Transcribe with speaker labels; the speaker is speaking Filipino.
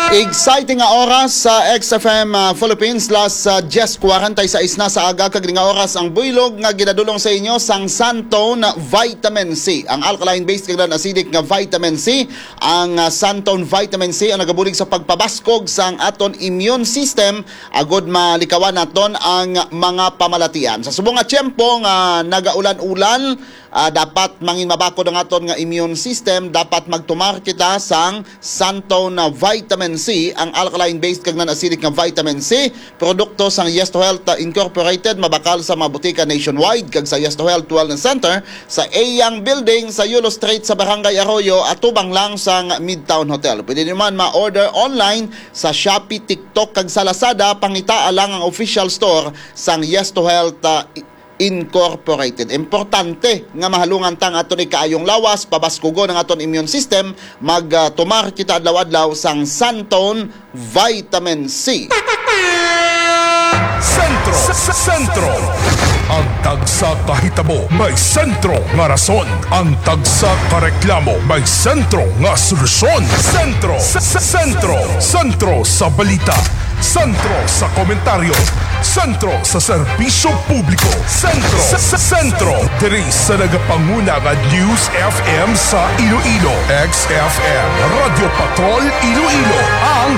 Speaker 1: Exciting nga oras sa XFM Philippines last 10:46 na sa aga kag nga oras ang buylog nga ginadulong sa inyo sang Santone Vitamin C. Ang alkaline-based kag acidic nga vitamin C, ang Santone Vitamin C ang nagabulig sa pagpabaskog sang aton immune system agod malikawan naton ang mga pamalatian. Sa subong nga tiyempo nga nagaulan-ulan, dapat mangin mabakod ang aton nga immune system, dapat magtumar kita sang Santone Vitamin C, ang alkaline-based kag non-acidic nga vitamin C, produkto sang Yes to Health Incorporated, mabakal sa mga butika nationwide kag sa Yes to Health Wellness Center sa Eyang Building sa Yulo Street sa Barangay Arroyo, atubang lang sang Midtown Hotel. Pwede naman ma-order online sa Shopee, TikTok kag sa Lazada. Pangita lang ang official store sang Yes to Health Incorporated. Importante nga mahalungan tang aton ikaayong lawas, pabaskugon ang aton immune system, magtumar kita adlaw-adlaw sang Santone Vitamin C.
Speaker 2: Sentro. Ang tagsa kahitabo may sentro nga rason. Ang tagsa kareklamo may sentro nga solusyon. Sentro sa balita. Sentro sa komentaryo. Sentro sa serbisyo publiko. Sentro diri sa nagapanguna nga News FM sa Iloilo. XFM Radio Patrol Iloilo, ang